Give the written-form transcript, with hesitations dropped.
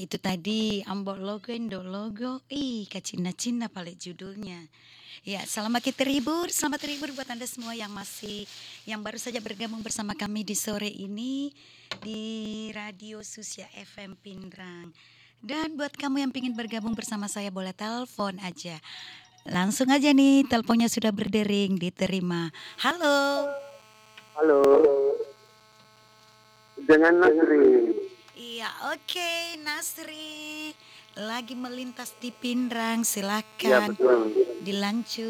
itu tadi Ambok Logo Indo Logo. Ih, Kacina-Cina paling judulnya. Ya, selamat terhibur buat Anda semua yang baru saja bergabung bersama kami di sore ini di Radio Susia FM Pindrang. Dan buat kamu yang ingin bergabung bersama saya boleh telepon aja. Langsung aja nih, teleponnya sudah berdering, diterima. Halo. Halo, dengan Nasri. Iya, oke, Nasri. Lagi melintas di Pindrang, Iya silakan betul. dilanjut.